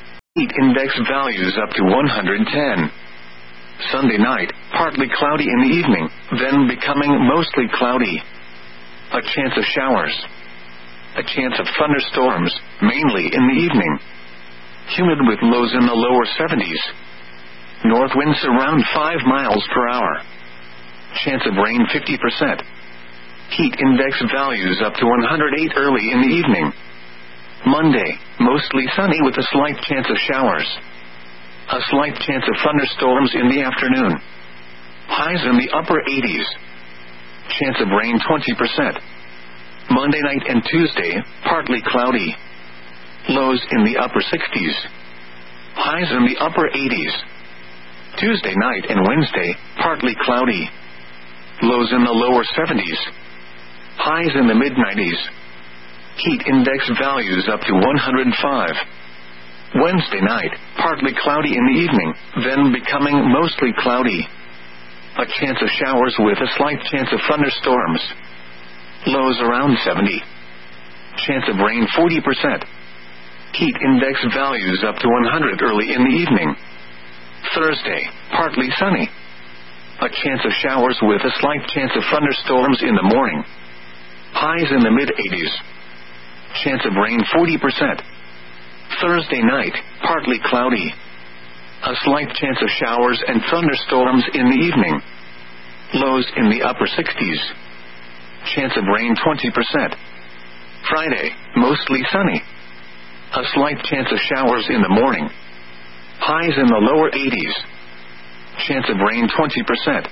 Heat index values up to one hundred ten. Sunday night, partly cloudy in the evening, then becoming mostly cloudy. A chance of showers. A chance of thunderstorms, mainly in the evening. Humid with lows in the lower seventies. North winds around five miles per hour. Chance of rain fifty percent. Heat index values up to one hundred eight early in the evening. Monday, mostly sunny with a slight chance of showers. A slight chance of thunderstorms in the afternoon. Highs in the upper eighties. Chance of rain twenty percent. Monday night and Tuesday, partly cloudy. Lows in the upper sixties. Highs in the upper eighties. Tuesday night and Wednesday, partly cloudy. Lows in the lower seventies. Highs in the mid nineties. Heat index values up to one hundred five. Wednesday night, partly cloudy in the evening, then becoming mostly cloudy. A chance of showers with a slight chance of thunderstorms. Lows around seventy. Chance of rain forty percent. Heat index values up to one hundred early in the evening. Thursday, partly sunny. A chance of showers with a slight chance of thunderstorms in the morning. Highs in the mid eighties. Chance of rain forty percent. Thursday night, partly cloudy. A slight chance of showers and thunderstorms in the evening. Lows in the upper sixties. Chance of rain twenty percent. Friday, mostly sunny. A slight chance of showers in the morning. Highs in the lower eighties. Chance of rain twenty percent.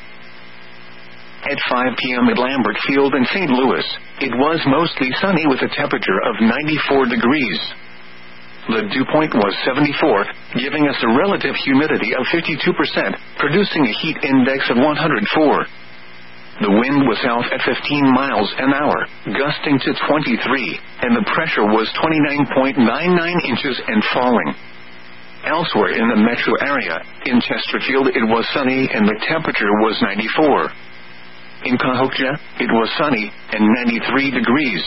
At five p.m. at Lambert Field in Saint Louis, it was mostly sunny with a temperature of ninety-four degrees. The dew point was seventy-four, giving us a relative humidity of fifty-two percent, producing a heat index of one hundred four. The wind was south at fifteen miles an hour, gusting to twenty-three, and the pressure was twenty-nine point nine nine inches and falling. Elsewhere in the metro area, in Chesterfield it was sunny and the temperature was ninety-four. In Cahokia, it was sunny and ninety-three degrees.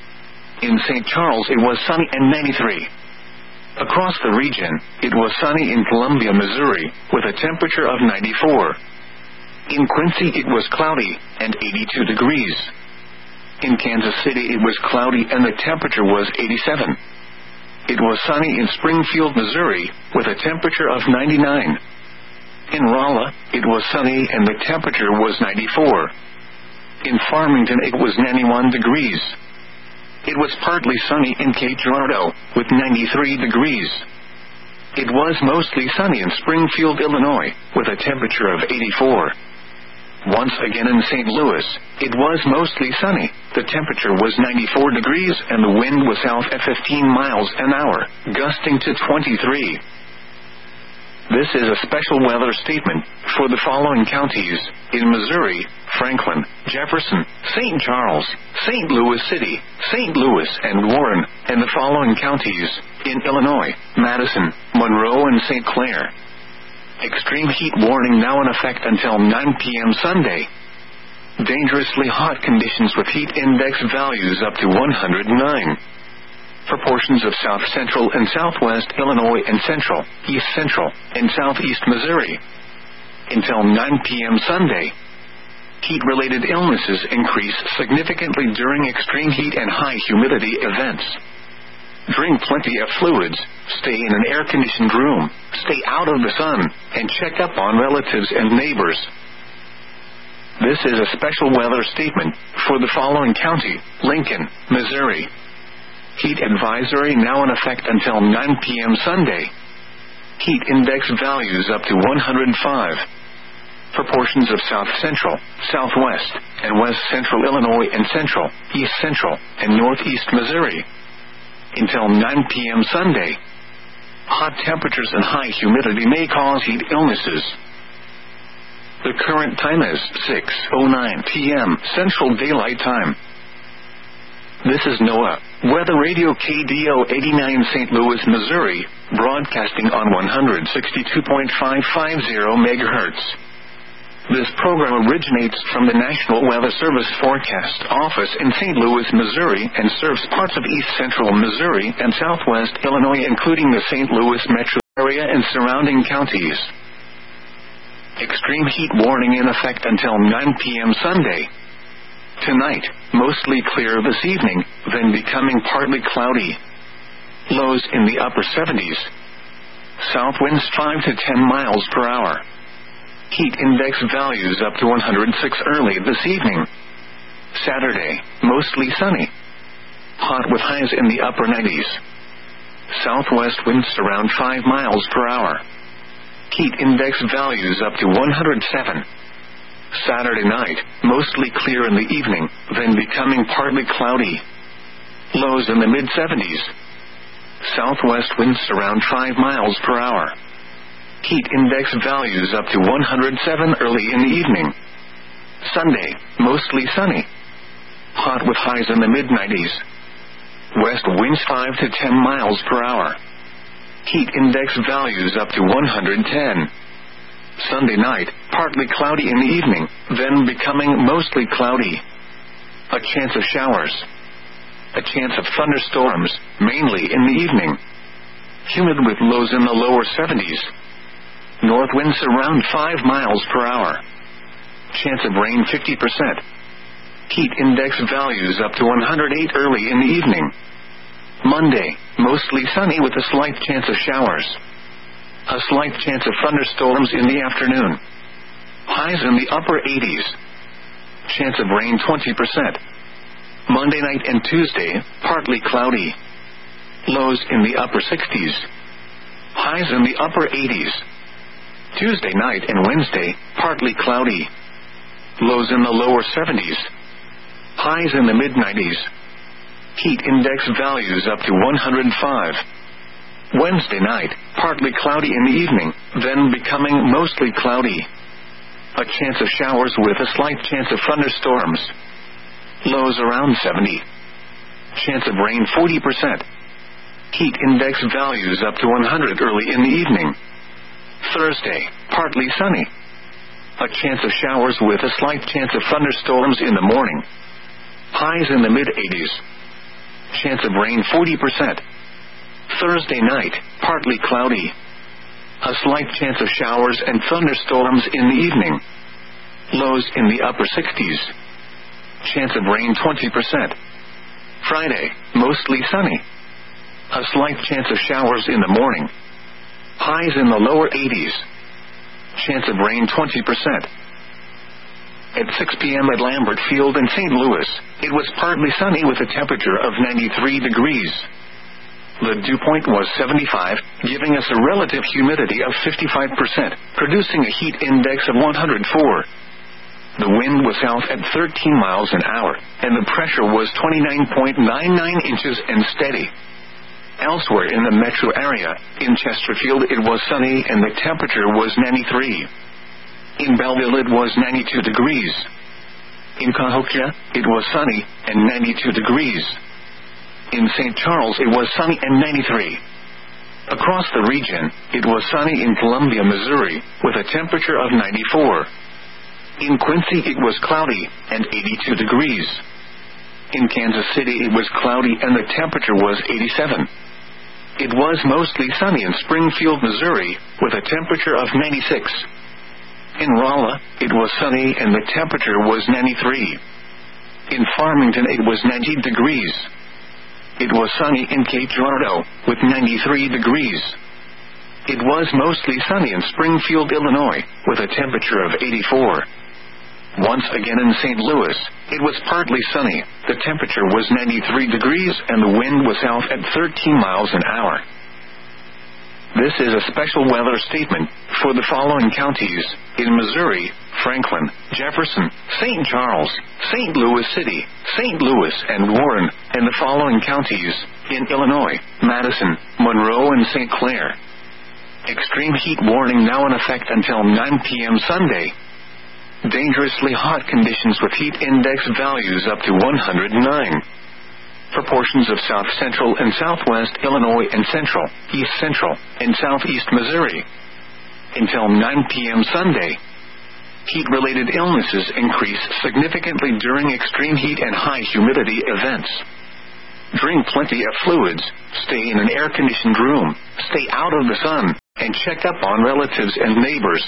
In Saint Charles it was sunny and ninety-three. Across the region, it was sunny in Columbia, Missouri, with a temperature of ninety-four. In Quincy it was cloudy and eighty-two degrees. In Kansas City it was cloudy and the temperature was eighty-seven. It was sunny in Springfield, Missouri, with a temperature of ninety-nine. In Rolla, it was sunny and the temperature was ninety-four. In Farmington it was ninety-one degrees. It was partly sunny in Cape Girardeau, with ninety-three degrees. It was mostly sunny in Springfield, Illinois, with a temperature of eighty-four. Once again in Saint Louis, it was mostly sunny. The temperature was ninety-four degrees and the wind was south at fifteen miles an hour, gusting to twenty-three. This is a special weather statement for the following counties: in Missouri, Franklin, Jefferson, Saint Charles, Saint Louis City, Saint Louis and Warren, and the following counties: in Illinois, Madison, Monroe and Saint Clair. Extreme heat warning now in effect until nine p.m. Sunday. Dangerously hot conditions with heat index values up to one hundred nine. For portions of south central and southwest Illinois and central, east central, and southeast Missouri. Until nine p.m. Sunday. Heat-related illnesses increase significantly during extreme heat and high humidity events. Drink plenty of fluids, stay in an air-conditioned room, stay out of the sun, and check up on relatives and neighbors. This is a special weather statement for the following county: Lincoln, Missouri. Heat advisory now in effect until nine p.m. Sunday. Heat index values up to one hundred five. For portions of south central, southwest, and west central Illinois and central, east central, and northeast Missouri. Until nine p.m. Sunday. Hot temperatures and high humidity may cause heat illnesses. The current time is six oh nine p.m. Central Daylight Time. This is NOAA Weather Radio K D O eighty-nine Saint Louis, Missouri, broadcasting on one sixty-two point five five zero megahertz. This program originates from the National Weather Service Forecast Office in Saint Louis, Missouri, and serves parts of east central Missouri and southwest Illinois, including the Saint Louis metro area and surrounding counties. Extreme heat warning in effect until nine p.m. Sunday. Tonight, mostly clear this evening, then becoming partly cloudy. Lows in the upper seventies. South winds five to ten miles per hour. Heat index values up to one hundred six early this evening. Saturday, mostly sunny. Hot with highs in the upper nineties. Southwest winds around five miles per hour. Heat index values up to one hundred seven. Saturday night, mostly clear in the evening, then becoming partly cloudy. Lows in the mid seventies. Southwest winds around five miles per hour. Heat index values up to one hundred seven early in the evening. Sunday, mostly sunny. Hot with highs in the mid nineties. West winds five to ten miles per hour. Heat index values up to one hundred ten. Sunday night, partly cloudy in the evening, then becoming mostly cloudy. A chance of showers. A chance of thunderstorms, mainly in the evening. Humid with lows in the lower seventies. North winds around five miles per hour. Chance of rain fifty percent. Heat index values up to one hundred eight early in the evening. Monday, mostly sunny with a slight chance of showers. A slight chance of thunderstorms in the afternoon. Highs in the upper eighties. Chance of rain twenty percent. Monday night and Tuesday, partly cloudy. Lows in the upper sixties. Highs in the upper eighties. Tuesday night and Wednesday, partly cloudy. Lows in the lower seventies. Highs in the mid nineties. Heat index values up to one hundred five. Wednesday night, partly cloudy in the evening, then becoming mostly cloudy. A chance of showers with a slight chance of thunderstorms. Lows around seventy. Chance of rain forty percent. Heat index values up to one hundred early in the evening. Thursday, partly sunny. A chance of showers with a slight chance of thunderstorms in the morning. Highs in the mid eighties. Chance of rain forty percent. Thursday night, partly cloudy. A slight chance of showers and thunderstorms in the evening. Lows in the upper sixties. Chance of rain twenty percent. Friday, mostly sunny. A slight chance of showers in the morning. Highs in the lower eighties. Chance of rain twenty percent. At six p.m. at Lambert Field in Saint Louis, it was partly sunny with a temperature of ninety-three degrees. The dew point was seventy-five, giving us a relative humidity of fifty-five percent, producing a heat index of one hundred four. The wind was south at thirteen miles an hour, and the pressure was twenty-nine point nine nine inches and steady. Elsewhere in the metro area, in Chesterfield it was sunny and the temperature was ninety-three. In Belleville it was ninety-two degrees. In Cahokia, it was sunny and ninety-two degrees. In Saint Charles it was sunny and ninety-three. Across the region, it was sunny in Columbia, Missouri, with a temperature of ninety-four. In Quincy it was cloudy and eighty-two degrees. In Kansas City it was cloudy and the temperature was eighty-seven. It was mostly sunny in Springfield, Missouri, with a temperature of ninety-six. In Rolla, it was sunny and the temperature was ninety-three. In Farmington it was ninety degrees. It was sunny in Cape Girardeau, with ninety-three degrees. It was mostly sunny in Springfield, Illinois, with a temperature of eighty-four. Once again in Saint Louis, it was partly sunny, the temperature was ninety-three degrees and the wind was south at thirteen miles an hour. This is a special weather statement for the following counties: in Missouri, Franklin, Jefferson, Saint Charles, Saint Louis City, Saint Louis and Warren, and the following counties: in Illinois, Madison, Monroe and Saint Clair. Extreme heat warning now in effect until nine p.m. Sunday. Dangerously hot conditions with heat index values up to one hundred nine. For portions of south central and southwest Illinois and central, east central, and southeast Missouri. Until nine p.m. Sunday. Heat-related illnesses increase significantly during extreme heat and high humidity events. Drink plenty of fluids, stay in an air-conditioned room, stay out of the sun, and check up on relatives and neighbors.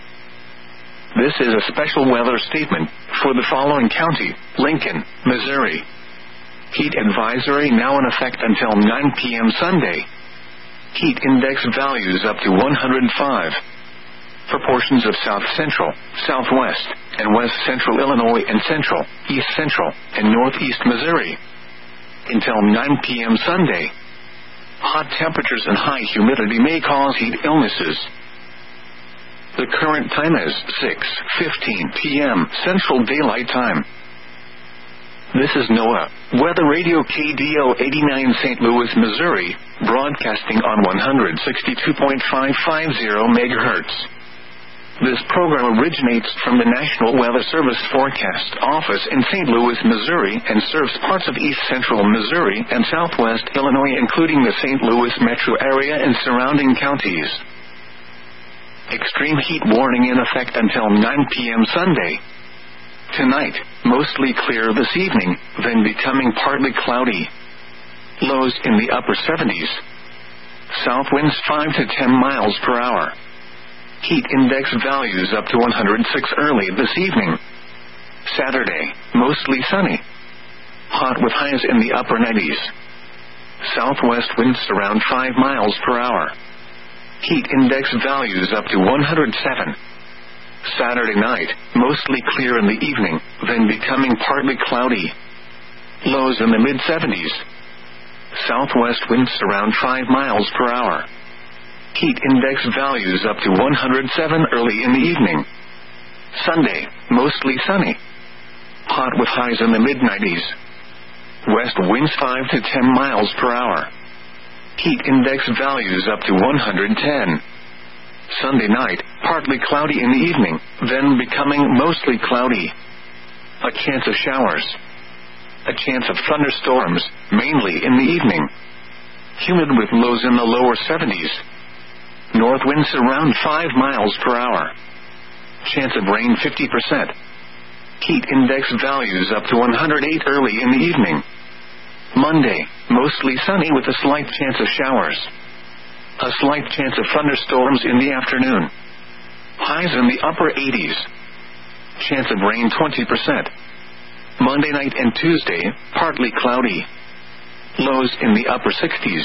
This is a special weather statement for the following county: Lincoln, Missouri. Heat advisory now in effect until nine p.m. Sunday. Heat index values up to one hundred five. For portions of South Central, Southwest, and West Central Illinois and Central, East Central, and Northeast Missouri. Until nine p.m. Sunday. Hot temperatures and high humidity may cause heat illnesses. The current time is six fifteen p.m. Central Daylight Time. This is NOAA Weather Radio K D O eighty-nine Saint Louis, Missouri, broadcasting on one sixty-two point five five zero megahertz. This program originates from the National Weather Service Forecast Office in Saint Louis, Missouri, and serves parts of East Central Missouri and Southwest Illinois, including the Saint Louis metro area and surrounding counties. Extreme heat warning in effect until nine p.m. Sunday. Tonight, mostly clear this evening, then becoming partly cloudy. Lows in the upper seventies. South winds five to ten miles per hour. Heat index values up to one hundred six early this evening. Saturday, mostly sunny. Hot with highs in the upper nineties. Southwest winds around five miles per hour. Heat index values up to one hundred seven. Saturday night, mostly clear in the evening, then becoming partly cloudy. Lows in the mid seventies. Southwest winds around five miles per hour. Heat index values up to one hundred seven early in the evening. Sunday, mostly sunny. Hot with highs in the mid nineties. West winds five to ten miles per hour. Heat index values up to one hundred ten. Sunday night, partly cloudy in the evening, then becoming mostly cloudy. A chance of showers. A chance of thunderstorms, mainly in the evening. Humid with lows in the lower seventies. North winds around five miles per hour. Chance of rain fifty percent. Heat index values up to one hundred eight early in the evening. Monday, mostly sunny with a slight chance of showers. A slight chance of thunderstorms in the afternoon. Highs in the upper eighties. Chance of rain twenty percent. Monday night and Tuesday, partly cloudy. Lows in the upper sixties.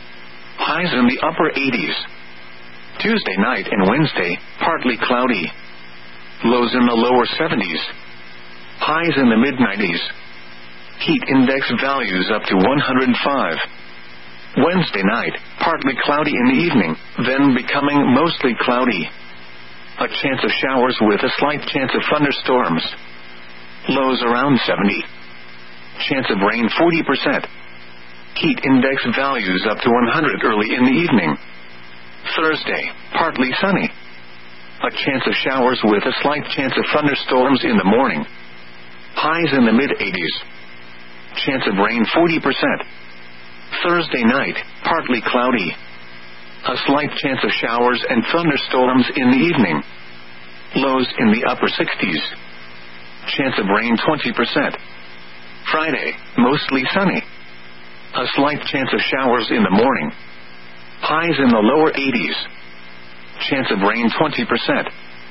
Highs in the upper eighties. Tuesday night and Wednesday, partly cloudy. Lows in the lower seventies. Highs in the mid nineties. Heat index values up to one hundred five. Wednesday night, partly cloudy in the evening, then becoming mostly cloudy. A chance of showers with a slight chance of thunderstorms. Lows around seventy. Chance of rain forty percent. Heat index values up to one hundred early in the evening. Thursday, partly sunny. A chance of showers with a slight chance of thunderstorms in the morning. Highs in the mid eighties. Chance of rain forty percent. Thursday night, partly cloudy. A slight chance of showers and thunderstorms in the evening. Lows in the upper sixties. Chance of rain twenty percent. Friday, mostly sunny. A slight chance of showers in the morning. Highs in the lower eighties. Chance of rain twenty percent.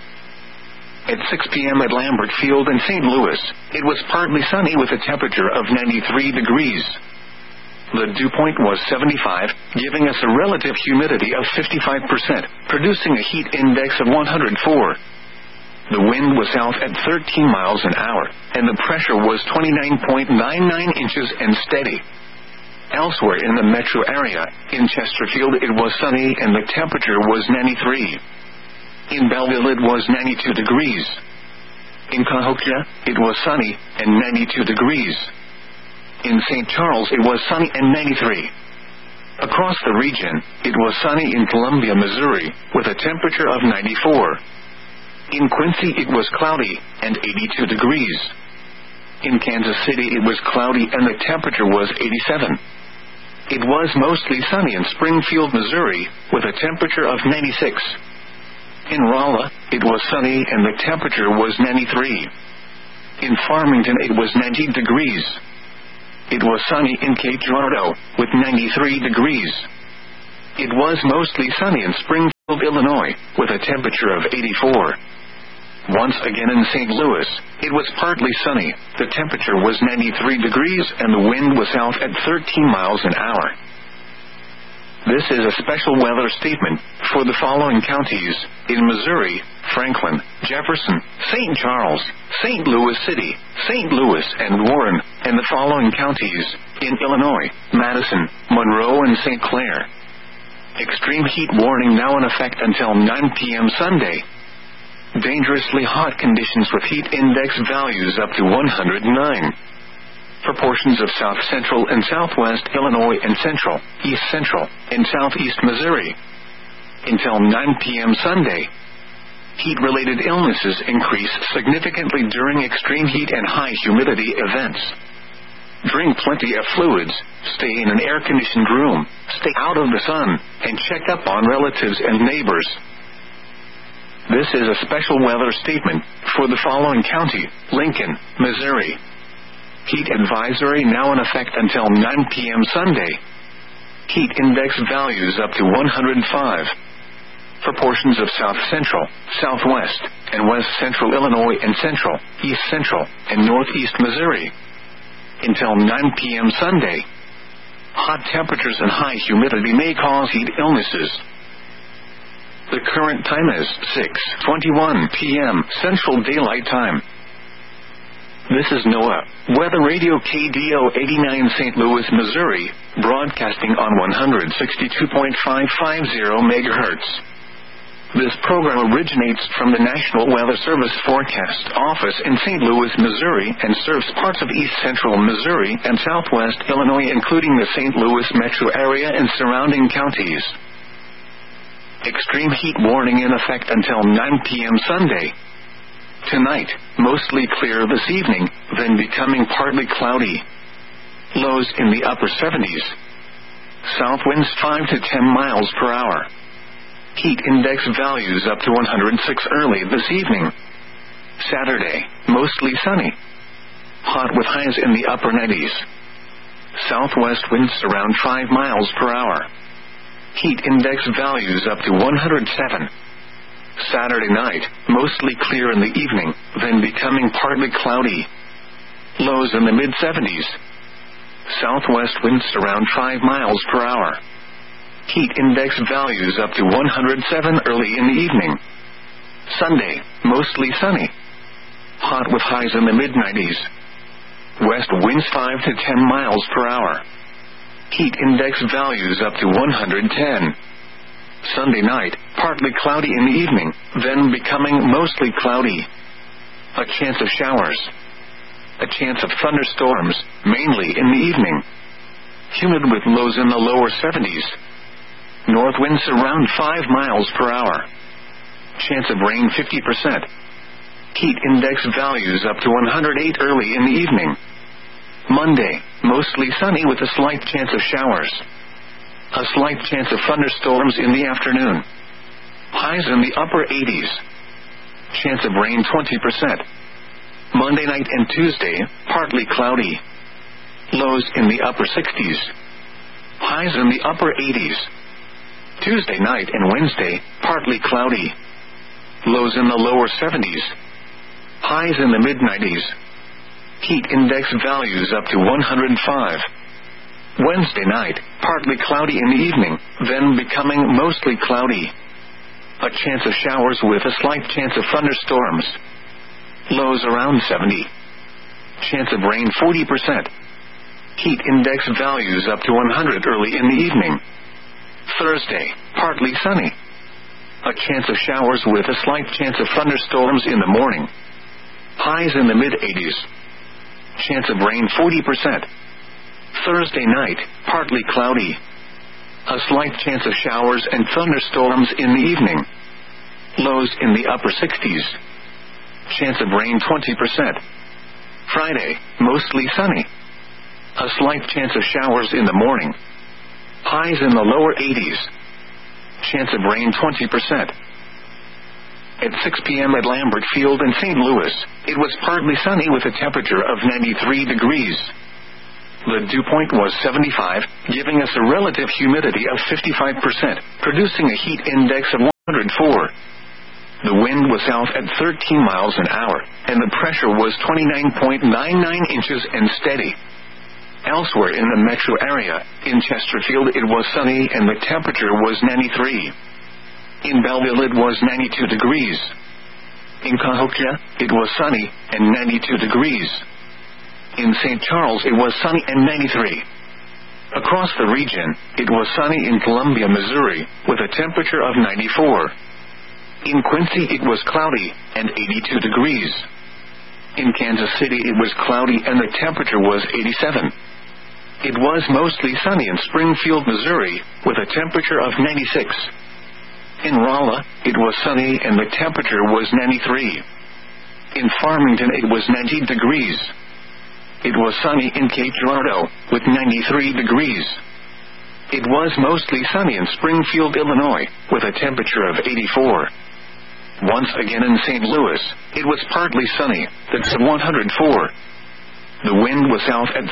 At six p.m. at Lambert Field in Saint Louis, it was partly sunny with a temperature of ninety-three degrees. The dew point was seventy-five, giving us a relative humidity of fifty-five percent, producing a heat index of one hundred four. The wind was south at thirteen miles an hour, and the pressure was twenty-nine point nine nine inches and steady. Elsewhere in the metro area, in Chesterfield it was sunny and the temperature was ninety-three. In Belleville it was ninety-two degrees. In Cahokia, it was sunny and ninety-two degrees. In Saint Charles it was sunny and ninety-three. Across the region, it was sunny in Columbia, Missouri, with a temperature of ninety-four. In Quincy it was cloudy and eighty-two degrees. In Kansas City it was cloudy and the temperature was eighty-seven. It was mostly sunny in Springfield, Missouri, with a temperature of ninety-six. In Rolla, it was sunny and the temperature was ninety-three. In Farmington it was ninety degrees. It was sunny in Cape Girardeau, with ninety-three degrees. It was mostly sunny in Springfield. Illinois, with a temperature of eighty-four. Once again in Saint Louis, it was partly sunny, the temperature was ninety-three degrees and the wind was south at thirteen miles an hour. This is a special weather statement for the following counties: in Missouri, Franklin, Jefferson, Saint Charles, Saint Louis City, Saint Louis and Warren, and the following counties: in Illinois, Madison, Monroe and Saint Clair. Extreme heat warning now in effect until nine p.m. Sunday. Dangerously hot conditions with heat index values up to one hundred nine. For portions of south central and southwest Illinois and central, east central, and southeast Missouri. Until nine p.m. Sunday. Heat-related illnesses increase significantly during extreme heat and high humidity events. Drink plenty of fluids, stay in an air-conditioned room, stay out of the sun, and check up on relatives and neighbors. This is a special weather statement for the following county: Lincoln, Missouri. Heat advisory now in effect until nine p.m. Sunday. Heat index values up to one hundred five. For portions of south central, southwest, and west central Illinois and central, east central, and northeast Missouri. Until nine p.m. Sunday. Hot temperatures and high humidity may cause heat illnesses. The current time is six twenty-one p.m. Central Daylight Time. This is NOAA Weather Radio K D O eighty-nine Saint Louis, Missouri, broadcasting on one sixty-two point five five zero megahertz. This program originates from the National Weather Service Forecast Office in Saint Louis, Missouri, and serves parts of east central Missouri and southwest Illinois, including the Saint Louis metro area and surrounding counties. Extreme heat warning in effect until nine p.m. Sunday. Tonight, mostly clear this evening, then becoming partly cloudy. Lows in the upper seventies. South winds five to ten miles per hour. Heat index values up to one hundred six early this evening. Saturday, mostly sunny. Hot with highs in the upper nineties. Southwest winds around five miles per hour. Heat index values up to one hundred seven. Saturday night, mostly clear in the evening, then becoming partly cloudy. Lows in the mid seventies. Southwest winds around five miles per hour. Heat index values up to one hundred seven early in the evening. Sunday, mostly sunny. Hot with highs in the mid nineties. West winds five to ten miles per hour. Heat index values up to one hundred ten. Sunday night, partly cloudy in the evening, then becoming mostly cloudy. A chance of showers. A chance of thunderstorms, mainly in the evening. Humid with lows in the lower seventies. North winds around five miles per hour. Chance of rain fifty percent. Heat index values up to one hundred eight early in the evening. Monday, mostly sunny with a slight chance of showers. A slight chance of thunderstorms in the afternoon. Highs in the upper eighties. Chance of rain twenty percent. Monday night and Tuesday, partly cloudy. Lows in the upper sixties. Highs in the upper eighties. Tuesday night and Wednesday, partly cloudy. Lows in the lower seventies. Highs in the mid nineties. Heat index values up to one hundred five. Wednesday night, partly cloudy in the evening, then becoming mostly cloudy. A chance of showers with a slight chance of thunderstorms. Lows around seventy. Chance of rain forty percent. Heat index values up to one hundred early in the evening. Thursday, partly sunny. A chance of showers with a slight chance of thunderstorms in the morning. Highs in the mid eighties. Chance of rain forty percent. Thursday night, partly cloudy. A slight chance of showers and thunderstorms in the evening. Lows in the upper sixties. Chance of rain twenty percent. Friday, mostly sunny. A slight chance of showers in the morning. Highs in the lower eighties. Chance of rain twenty percent. At six p.m. at Lambert Field in Saint Louis, it was partly sunny with a temperature of ninety-three degrees. The dew point was seventy-five, giving us a relative humidity of fifty-five percent, producing a heat index of one hundred four. The wind was south at thirteen miles an hour, and the pressure was twenty-nine point nine nine inches and steady. Elsewhere in the metro area, in Chesterfield it was sunny and the temperature was ninety-three. In Belleville it was ninety-two degrees. In Cahokia, it was sunny and ninety-two degrees. In Saint Charles it was sunny and ninety-three. Across the region, it was sunny in Columbia, Missouri, with a temperature of ninety-four. In Quincy it was cloudy and eighty-two degrees. In Kansas City it was cloudy and the temperature was eighty-seven. It was mostly sunny in Springfield, Missouri, with a temperature of ninety-six. In Rolla, it was sunny and the temperature was ninety-three. In Farmington it was ninety degrees. It was sunny in Cape Girardeau, with ninety-three degrees. It was mostly sunny in Springfield, Illinois, with a temperature of eighty-four. Once again in Saint Louis, it was partly sunny, that's one hundred four. The wind was south at